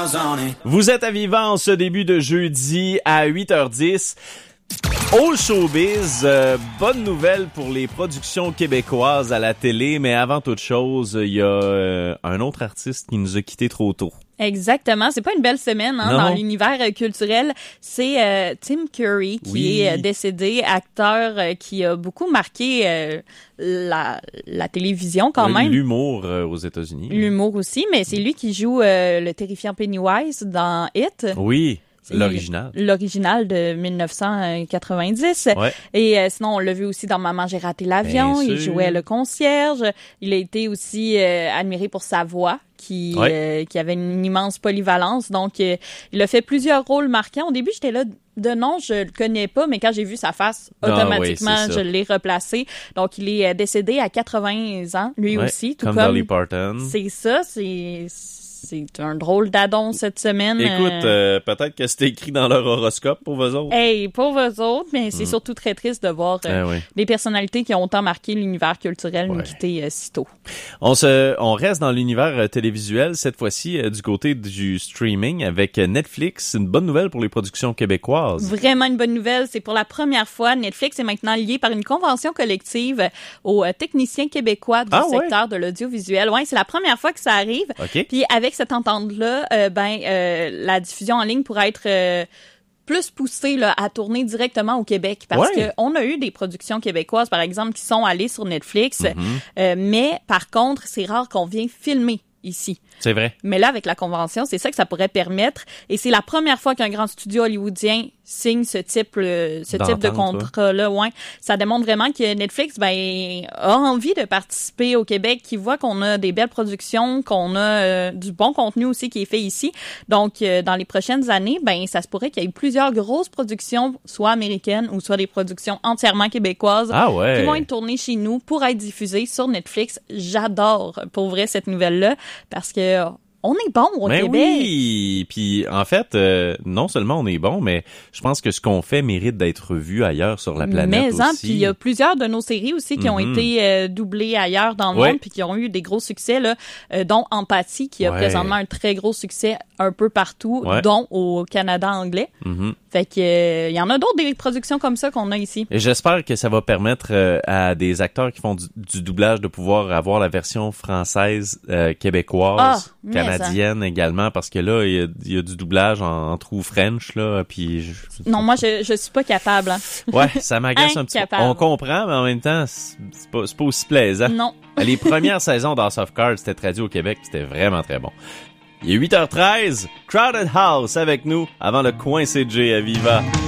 Vous êtes à Vivant ce début de jeudi à 8h10. Au showbiz, bonne nouvelle pour les productions québécoises à la télé, mais avant toute chose, il y a un autre artiste qui nous a quittés trop tôt. Exactement. C'est pas une belle semaine dans l'univers culturel. C'est Tim Curry qui est décédé, acteur qui a beaucoup marqué la télévision quand même. L'humour aux États-Unis. L'humour aussi, mais c'est lui qui joue le terrifiant Pennywise dans It. Oui. L'original. L'original de 1990. Ouais. Et sinon, on l'a vu aussi dans Maman, j'ai raté l'avion. Il jouait le concierge. Il a été aussi admiré pour sa voix qui avait une immense polyvalence. Donc, il a fait plusieurs rôles marquants. Au début, j'étais là de nom, je le connais pas, mais quand j'ai vu sa face, automatiquement, je l'ai replacé. Donc, il est décédé à 80 ans, lui aussi. Tout comme Dolly Parton. C'est ça, c'est un drôle d'adon cette semaine. Écoute, peut-être que c'était écrit dans leur horoscope pour vous autres. Hey, pour vous autres, mais c'est surtout très triste de voir des personnalités qui ont autant marqué l'univers culturel nous quitter si tôt. On reste dans l'univers télévisuel, cette fois-ci du côté du streaming avec Netflix. Une bonne nouvelle pour les productions québécoises. Vraiment une bonne nouvelle. C'est pour la première fois, Netflix est maintenant lié par une convention collective aux techniciens québécois du secteur de l'audiovisuel. Ouais, c'est la première fois que ça arrive. Okay. Puis avec cette entente-là, la diffusion en ligne pourrait être plus poussée là, à tourner directement au Québec. Parce qu'on a eu des productions québécoises, par exemple, qui sont allées sur Netflix. Mais par contre, c'est rare qu'on vienne filmer ici. C'est vrai. Mais là, avec la convention, c'est ça que ça pourrait permettre. Et c'est la première fois qu'un grand studio hollywoodien signe ce type de contrat-là. Ouais. Ça démontre vraiment que Netflix a envie de participer au Québec, qui voit qu'on a des belles productions, qu'on a du bon contenu aussi qui est fait ici. Donc, dans les prochaines années, ça se pourrait qu'il y ait plusieurs grosses productions, soit américaines ou soit des productions entièrement québécoises qui vont être tournées chez nous pour être diffusées sur Netflix. J'adore, pour vrai, cette nouvelle-là, parce que on est bon au Québec. Oui, puis en fait, non seulement on est bon, mais je pense que ce qu'on fait mérite d'être vu ailleurs sur la planète aussi. Puis il y a plusieurs de nos séries aussi qui ont été doublées ailleurs dans le monde puis qui ont eu des gros succès là, dont Empathie qui a présentement un très gros succès un peu partout, dont au Canada anglais. Fait que il y en a d'autres des productions comme ça qu'on a ici. Et j'espère que ça va permettre à des acteurs qui font du doublage de pouvoir avoir la version française, québécoise, canadienne également, parce que là il y a du doublage en true French là, puis non, moi je suis pas capable. Hein. Ouais, ça m'agace un petit peu. On comprend, mais en même temps c'est pas aussi plaisant. Non. Les premières saisons d'House of Cards c'était traduit au Québec, c'était vraiment très bon. Il est 8h13, Crowded House avec nous avant le coin CJ à Viva.